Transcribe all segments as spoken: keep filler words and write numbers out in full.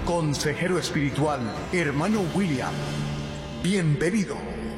consejero espiritual, hermano William. Bienvenidos.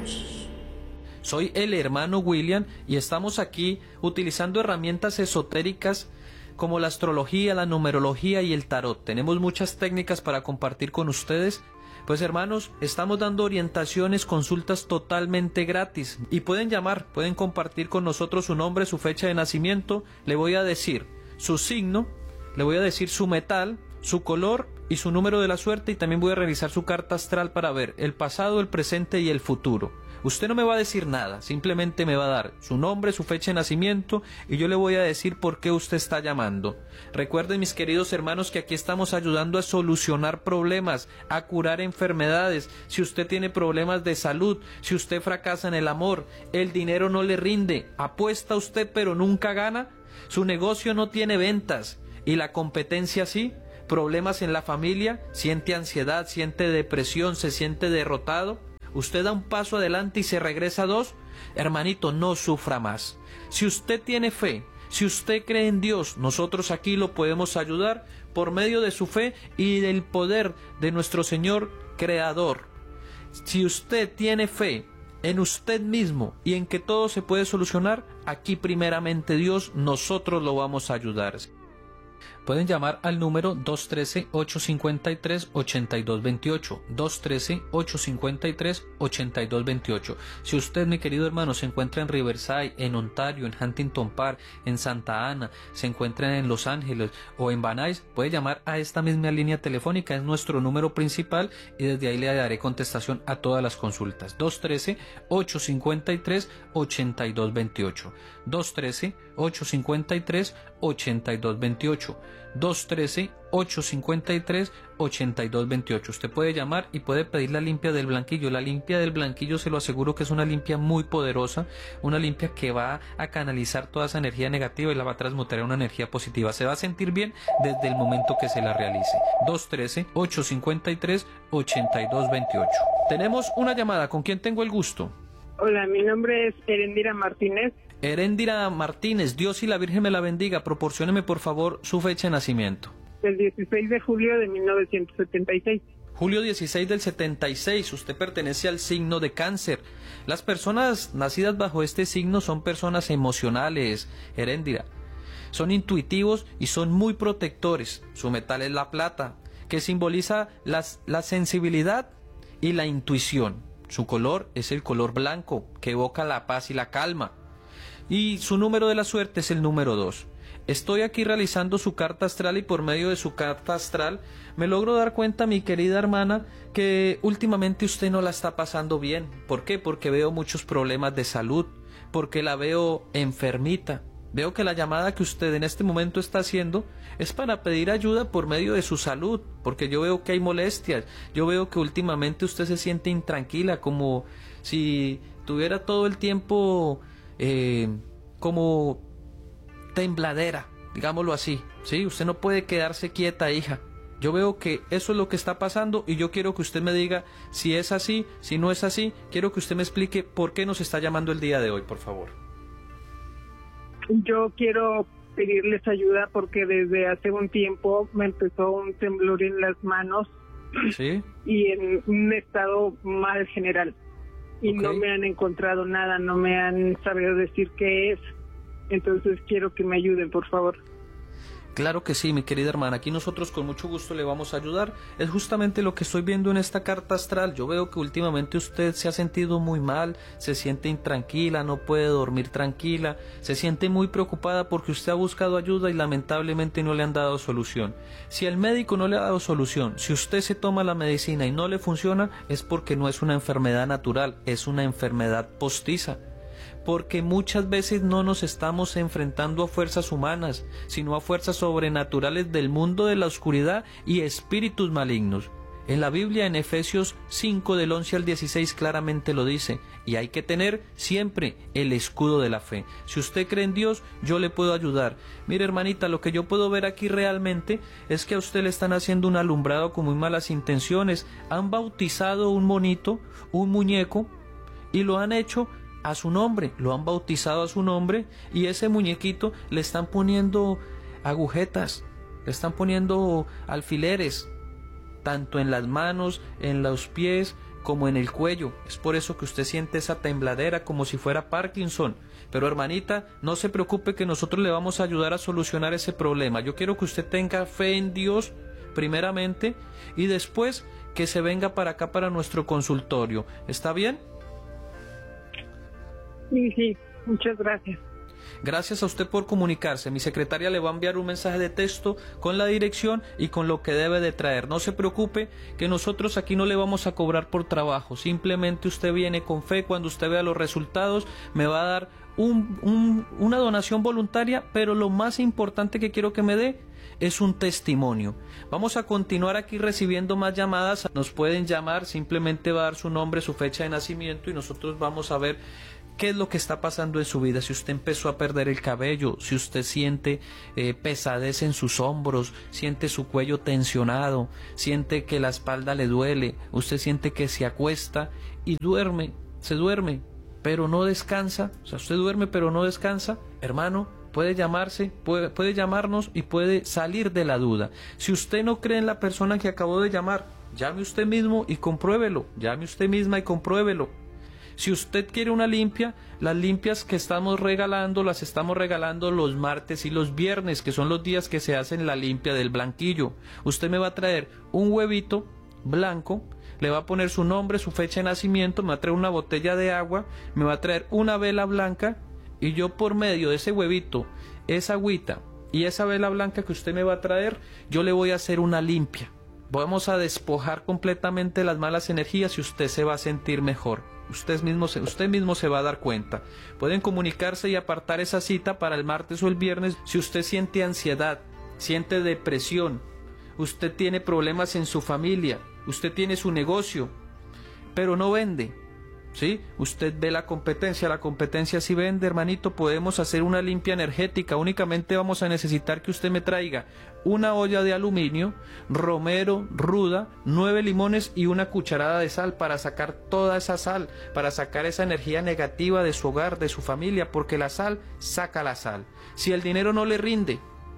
Soy el hermano William y estamos aquí utilizando herramientas esotéricas como la astrología, la numerología y el tarot. Tenemos muchas técnicas para compartir con ustedes. Pues hermanos, estamos dando orientaciones, consultas totalmente gratis y pueden llamar, pueden compartir con nosotros su nombre, su fecha de nacimiento. Le voy a decir su signo, le voy a decir su metal, su color y su número de la suerte, y también voy a revisar su carta astral para ver el pasado, el presente y el futuro. Usted no me va a decir nada, simplemente me va a dar su nombre, su fecha de nacimiento y yo le voy a decir por qué usted está llamando. Recuerden, mis queridos hermanos, que aquí estamos ayudando a solucionar problemas, a curar enfermedades. Si usted tiene problemas de salud, si usted fracasa en el amor, el dinero no le rinde, apuesta usted pero nunca gana, su negocio no tiene ventas y la competencia sí, problemas en la familia, siente ansiedad, siente depresión, se siente derrotado, usted da un paso adelante y se regresa dos, hermanito, no sufra más. Si usted tiene fe, si usted cree en Dios, nosotros aquí lo podemos ayudar por medio de su fe y del poder de nuestro Señor Creador. Si usted tiene fe en usted mismo y en que todo se puede solucionar, aquí primeramente Dios, nosotros lo vamos a ayudar. Pueden llamar al número dos uno tres, ocho cinco tres, ocho dos dos ocho, dos uno tres, ocho cinco tres, ocho dos dos ocho. Si usted, mi querido hermano, se encuentra en Riverside, en Ontario, en Huntington Park, en Santa Ana, se encuentra en Los Ángeles o en Van Nuys, puede llamar a esta misma línea telefónica, es nuestro número principal y desde ahí le daré contestación a todas las consultas. dos uno tres, ocho cinco tres, ocho dos dos ocho, dos uno tres, ocho cinco tres, ocho dos dos ocho, dos uno tres, ocho cinco tres, ocho dos dos ocho. Usted puede llamar y puede pedir la limpia del blanquillo. La limpia del blanquillo, se lo aseguro que es una limpia muy poderosa, una limpia que va a canalizar toda esa energía negativa y la va a transmutar en una energía positiva. Se va a sentir bien desde el momento que se la realice. dos uno tres, ocho cinco tres, ocho dos dos ocho. Tenemos una llamada. ¿Con quién tengo el gusto? Hola, mi nombre es Erendira Martínez. Erendira Martínez, Dios y la Virgen me la bendiga. Proporcióneme por favor su fecha de nacimiento. El dieciséis de julio de mil novecientos setenta y seis. Julio dieciséis del setenta y seis, usted pertenece al signo de Cáncer. Las personas nacidas bajo este signo son personas emocionales, Erendira. Son intuitivos y son muy protectores. Su metal es la plata, que simboliza las, la sensibilidad y la intuición. Su color es el color blanco, que evoca la paz y la calma. Y su número de la suerte es el número dos. Estoy aquí realizando su carta astral y por medio de su carta astral me logro dar cuenta, mi querida hermana, que últimamente usted no la está pasando bien. ¿Por qué? Porque veo muchos problemas de salud, porque la veo enfermita. Veo que la llamada que usted en este momento está haciendo es para pedir ayuda por medio de su salud, porque yo veo que hay molestias, yo veo que últimamente usted se siente intranquila, como si tuviera todo el tiempo eh, como tembladera, digámoslo así, ¿sí? Usted no puede quedarse quieta, hija. Yo veo que eso es lo que está pasando y yo quiero que usted me diga si es así, si no es así. Quiero que usted me explique por qué nos está llamando el día de hoy, por favor. Yo quiero pedirles ayuda porque desde hace un tiempo me empezó un temblor en las manos. ¿Sí? Y en un estado mal general. Y okay. No me han encontrado nada, no me han sabido decir qué es. Entonces quiero que me ayuden, por favor. Claro que sí, mi querida hermana, aquí nosotros con mucho gusto le vamos a ayudar. Es justamente lo que estoy viendo en esta carta astral. Yo veo que últimamente usted se ha sentido muy mal, se siente intranquila, no puede dormir tranquila, se siente muy preocupada porque usted ha buscado ayuda y lamentablemente no le han dado solución. Si el médico no le ha dado solución, si usted se toma la medicina y no le funciona, es porque no es una enfermedad natural, es una enfermedad postiza. Porque muchas veces no nos estamos enfrentando a fuerzas humanas, sino a fuerzas sobrenaturales del mundo de la oscuridad y espíritus malignos. En la Biblia, en Efesios cinco del once al dieciséis claramente lo dice, y hay que tener siempre el escudo de la fe. Si usted cree en Dios, yo le puedo ayudar. Mire, hermanita, lo que yo puedo ver aquí realmente es que a usted le están haciendo un alumbrado con muy malas intenciones. Han bautizado un monito, un muñeco, y lo han hecho a su nombre, lo han bautizado a su nombre, y ese muñequito le están poniendo agujetas, le están poniendo alfileres, tanto en las manos, en los pies, como en el cuello. Es por eso que usted siente esa tembladera como si fuera Parkinson. Pero hermanita, no se preocupe que nosotros le vamos a ayudar a solucionar ese problema. Yo quiero que usted tenga fe en Dios primeramente y después que se venga para acá para nuestro consultorio. ¿Está bien? Sí, sí, muchas gracias. Gracias a usted por comunicarse. Mi secretaria le va a enviar un mensaje de texto con la dirección y con lo que debe de traer. No se preocupe que nosotros aquí no le vamos a cobrar por trabajo. Simplemente usted viene con fe. Cuando usted vea los resultados me va a dar un, un, una donación voluntaria, pero lo más importante que quiero que me dé es un testimonio. Vamos a continuar aquí recibiendo más llamadas. Nos pueden llamar, simplemente va a dar su nombre, su fecha de nacimiento y nosotros vamos a ver qué es lo que está pasando en su vida. Si usted empezó a perder el cabello, si usted siente eh, pesadez en sus hombros, siente su cuello tensionado, siente que la espalda le duele, usted siente que se acuesta y duerme, se duerme, pero no descansa, o sea, usted duerme pero no descansa, hermano, puede llamarse, puede, puede llamarnos y puede salir de la duda. Si usted no cree en la persona que acabó de llamar, llame usted mismo y compruébelo, llame usted misma y compruébelo. Si usted quiere una limpia, las limpias que estamos regalando, las estamos regalando los martes y los viernes, que son los días que se hacen la limpia del blanquillo. Usted me va a traer un huevito blanco, le va a poner su nombre, su fecha de nacimiento, me va a traer una botella de agua, me va a traer una vela blanca y yo por medio de ese huevito, esa agüita y esa vela blanca que usted me va a traer, yo le voy a hacer una limpia. Vamos a despojar completamente las malas energías y usted se va a sentir mejor. Usted mismo, se, usted mismo se va a dar cuenta. Pueden comunicarse y apartar esa cita para el martes o el viernes. Si usted siente ansiedad, siente depresión, usted tiene problemas en su familia, usted tiene su negocio, pero no vende, ¿sí? Usted ve la competencia, la competencia sí vende, hermanito, podemos hacer una limpia energética. Únicamente vamos a necesitar que usted me traiga una olla de aluminio, romero, ruda, nueve limones y una cucharada de sal para sacar toda esa sal, para sacar esa energía negativa de su hogar, de su familia, porque la sal saca la sal. Si el dinero no le rinde,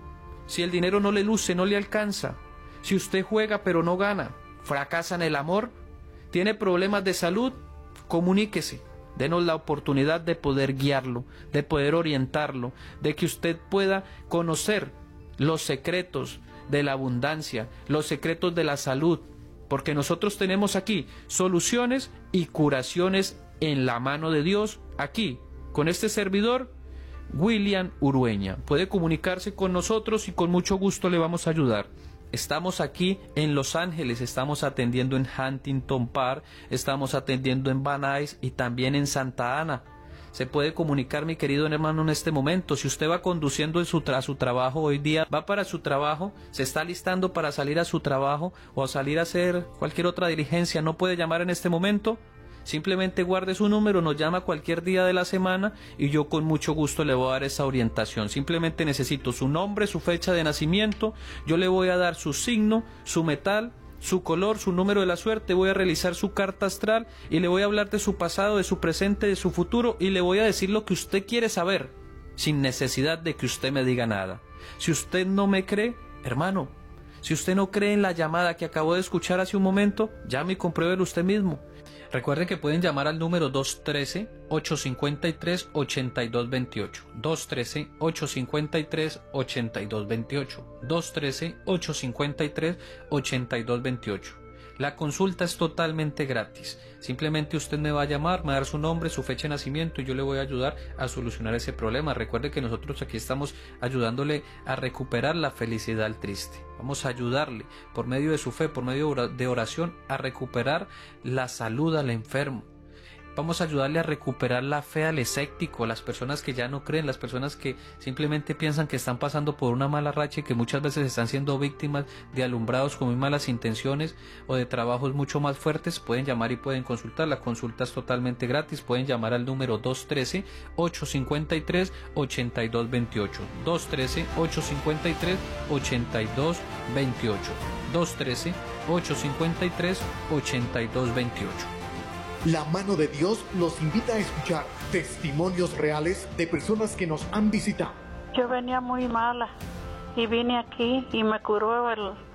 si el dinero no le luce, no le alcanza, si usted juega pero no gana, fracasa en el amor, tiene problemas de salud, comuníquese, denos la oportunidad de poder guiarlo, de poder orientarlo, de que usted pueda conocer los secretos de la abundancia, los secretos de la salud, porque nosotros tenemos aquí soluciones y curaciones en la mano de Dios, aquí, con este servidor, William Urueña. Puede comunicarse con nosotros y con mucho gusto le vamos a ayudar. Estamos aquí en Los Ángeles, estamos atendiendo en Huntington Park, estamos atendiendo en Van Nuys y también en Santa Ana. Se puede comunicar, mi querido hermano, en este momento. Si usted va conduciendo en su tra- a su trabajo hoy día, va para su trabajo, se está listando para salir a su trabajo o a salir a hacer cualquier otra diligencia, no puede llamar en este momento. Simplemente guarde su número, nos llama cualquier día de la semana y yo con mucho gusto le voy a dar esa orientación. Simplemente necesito su nombre, su fecha de nacimiento, yo le voy a dar su signo, su metal, su color, su número de la suerte, voy a realizar su carta astral y le voy a hablar de su pasado, de su presente, de su futuro y le voy a decir lo que usted quiere saber, sin necesidad de que usted me diga nada. Si usted no me cree, hermano, si usted no cree en la llamada que acabó de escuchar hace un momento, llame y compruébelo usted mismo. Recuerden que pueden llamar al número dos uno tres, ocho cinco tres, ocho dos dos ocho, dos uno tres, ocho cinco tres, ocho dos dos ocho, dos uno tres, ocho cinco tres, ocho dos dos ocho. La consulta es totalmente gratis. Simplemente usted me va a llamar, me va a dar su nombre, su fecha de nacimiento y yo le voy a ayudar a solucionar ese problema. Recuerde que nosotros aquí estamos ayudándole a recuperar la felicidad al triste. Vamos a ayudarle por medio de su fe, por medio de oración, a recuperar la salud al enfermo. Vamos a ayudarle a recuperar la fe al escéptico, las personas que ya no creen, las personas que simplemente piensan que están pasando por una mala racha y que muchas veces están siendo víctimas de alumbrados con muy malas intenciones o de trabajos mucho más fuertes. Pueden llamar y pueden consultar. La consulta es totalmente gratis. Pueden llamar al número dos uno tres, ocho cinco tres, ocho dos dos ocho, dos uno tres, ocho cinco tres, ocho dos dos ocho, dos uno tres, ocho cinco tres, ocho dos dos ocho. La mano de Dios los invita a escuchar testimonios reales de personas que nos han visitado. Yo venía muy mala y vine aquí y me curó el,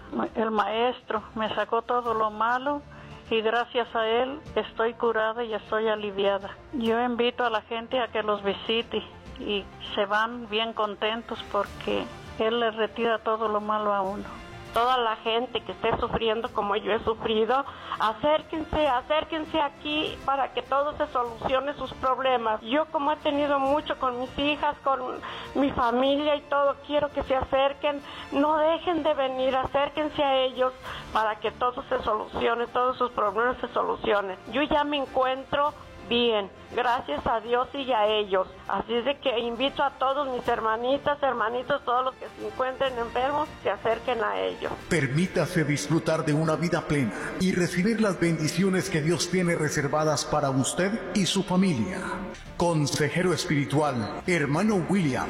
el maestro me sacó todo lo malo y gracias a él estoy curada y estoy aliviada. Yo invito a la gente a que los visite y se van bien contentos porque él le retira todo lo malo a uno. Toda la gente que esté sufriendo como yo he sufrido, acérquense, acérquense aquí para que todo se solucione sus problemas. Yo como he tenido mucho con mis hijas, con mi familia y todo, quiero que se acerquen, no dejen de venir, acérquense a ellos para que todo se solucione, todos sus problemas se solucionen. Yo ya me encuentro bien, gracias a Dios y a ellos. Así es de que invito a todos mis hermanitas, hermanitos, todos los que se encuentren enfermos, se acerquen a ellos. Permítase disfrutar de una vida plena y recibir las bendiciones que Dios tiene reservadas para usted y su familia. Consejero espiritual, hermano William.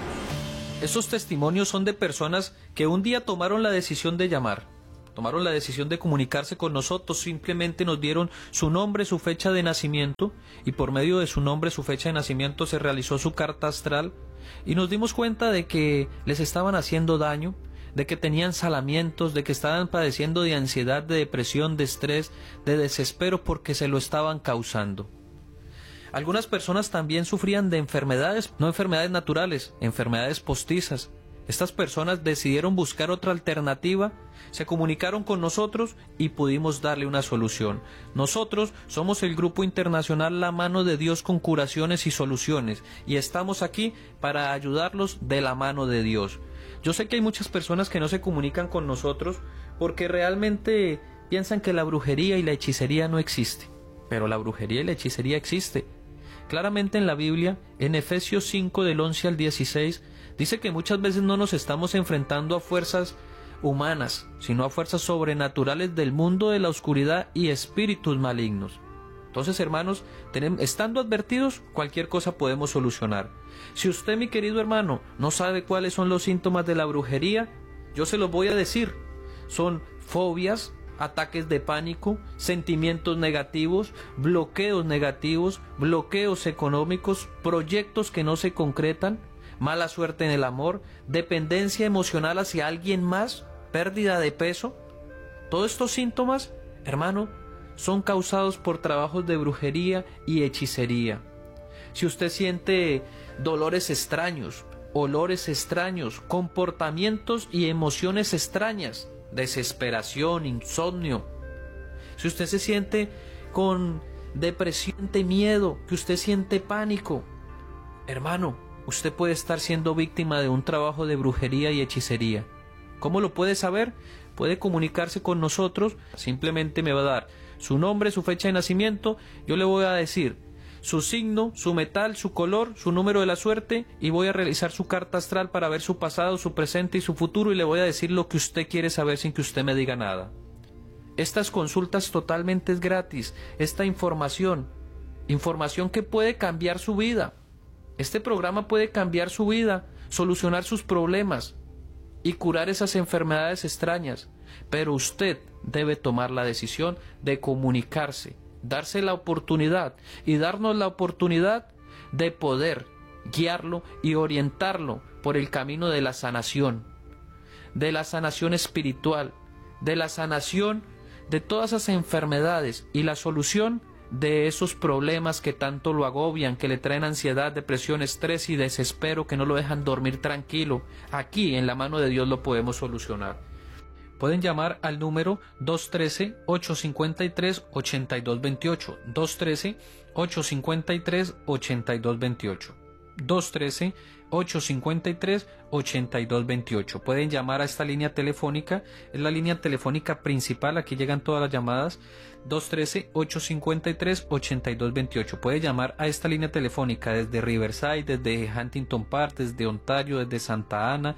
Esos testimonios son de personas que un día tomaron la decisión de llamar. Tomaron la decisión de comunicarse con nosotros, simplemente nos dieron su nombre, su fecha de nacimiento, y por medio de su nombre, su fecha de nacimiento se realizó su carta astral, y nos dimos cuenta de que les estaban haciendo daño, de que tenían salamientos, de que estaban padeciendo de ansiedad, de depresión, de estrés, de desespero porque se lo estaban causando. Algunas personas también sufrían de enfermedades, no enfermedades naturales, enfermedades postizas. Estas personas decidieron buscar otra alternativa, se comunicaron con nosotros y pudimos darle una solución. Nosotros somos el grupo internacional La Mano de Dios con Curaciones y Soluciones y estamos aquí para ayudarlos de la mano de Dios. Yo sé que hay muchas personas que no se comunican con nosotros porque realmente piensan que la brujería y la hechicería no existe, pero la brujería y la hechicería existe. Claramente en la Biblia, en Efesios cinco del once al dieciséis, dice que muchas veces no nos estamos enfrentando a fuerzas humanas, sino a fuerzas sobrenaturales del mundo de la oscuridad y espíritus malignos. Entonces, hermanos, tenemos, estando advertidos, cualquier cosa podemos solucionar. Si usted, mi querido hermano, no sabe cuáles son los síntomas de la brujería, yo se los voy a decir. Son fobias, ataques de pánico, sentimientos negativos, bloqueos negativos, bloqueos económicos, proyectos que no se concretan, mala suerte en el amor, dependencia emocional hacia alguien más, pérdida de peso. Todos estos síntomas, hermano, son causados por trabajos de brujería y hechicería. Si usted siente dolores extraños, olores extraños, comportamientos y emociones extrañas, desesperación, insomnio, si usted se siente con depresión, miedo, que usted siente pánico, hermano, usted puede estar siendo víctima de un trabajo de brujería y hechicería. ¿Cómo lo puede saber? Puede comunicarse con nosotros, simplemente me va a dar su nombre, su fecha de nacimiento, yo le voy a decir su signo, su metal, su color, su número de la suerte y voy a realizar su carta astral para ver su pasado, su presente y su futuro y le voy a decir lo que usted quiere saber sin que usted me diga nada. Estas consultas totalmente es gratis, esta información, información que puede cambiar su vida. Este programa puede cambiar su vida, solucionar sus problemas y curar esas enfermedades extrañas, pero usted debe tomar la decisión de comunicarse, darse la oportunidad y darnos la oportunidad de poder guiarlo y orientarlo por el camino de la sanación, de la sanación espiritual, de la sanación de todas esas enfermedades y la solución de esos problemas que tanto lo agobian, que le traen ansiedad, depresión, estrés y desespero, que no lo dejan dormir tranquilo. Aquí en la mano de Dios lo podemos solucionar. Pueden llamar al número dos uno tres, ocho cinco tres, ocho dos dos ocho, dos uno tres, ocho cinco tres, ocho dos dos ocho, dos uno tres, ocho cinco tres, ocho dos dos ocho. Pueden llamar a esta línea telefónica, es la línea telefónica principal, aquí llegan todas las llamadas, dos uno tres, ocho cinco tres, ocho dos dos ocho. Puede llamar a esta línea telefónica desde Riverside, desde Huntington Park, desde Ontario, desde Santa Ana,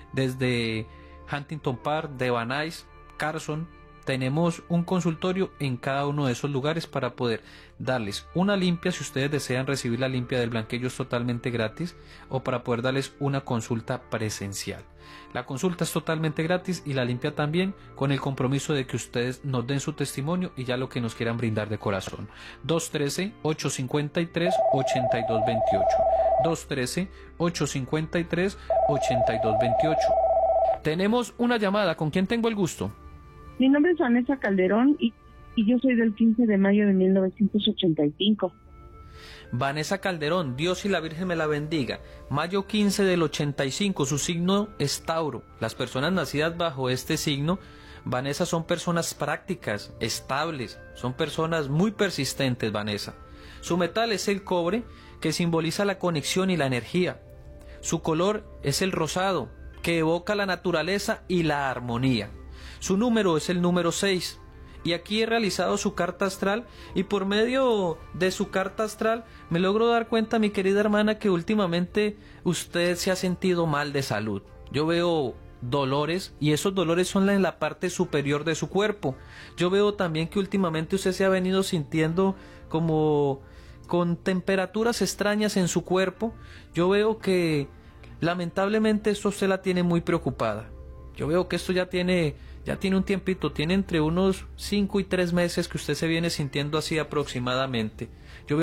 desde Huntington Park, de Van Nuys, Carson. Tenemos un consultorio en cada uno de esos lugares para poder darles una limpia si ustedes desean recibir la limpia del blanquillo, es totalmente gratis, o para poder darles una consulta presencial. La consulta es totalmente gratis y la limpia también, con el compromiso de que ustedes nos den su testimonio y ya lo que nos quieran brindar de corazón. dos uno tres, ocho cinco tres, ocho dos dos ocho, dos uno tres, ocho cinco tres, ocho dos dos ocho. Tenemos una llamada, ¿con quién tengo el gusto? Mi nombre es Vanessa Calderón y, y yo soy del quince de mayo de mil novecientos ochenta y cinco. Vanessa Calderón, Dios y la Virgen me la bendiga. Mayo quince del ochenta y cinco, su signo es Tauro. Las personas nacidas bajo este signo, Vanessa, son personas prácticas, estables, son personas muy persistentes, Vanessa. Su metal es el cobre, que simboliza la conexión y la energía. Su color es el rosado, que evoca la naturaleza y la armonía. Su número es el número seis. Y aquí he realizado su carta astral, y por medio de su carta astral me logro dar cuenta, mi querida hermana, que últimamente usted se ha sentido mal de salud. Yo veo dolores, y esos dolores son en la parte superior de su cuerpo. Yo veo también que últimamente usted se ha venido sintiendo como con temperaturas extrañas en su cuerpo. Yo veo que lamentablemente esto usted la tiene muy preocupada. Yo veo que esto ya tiene... Ya tiene un tiempito, tiene entre unos cinco y tres meses que usted se viene sintiendo así aproximadamente. Yo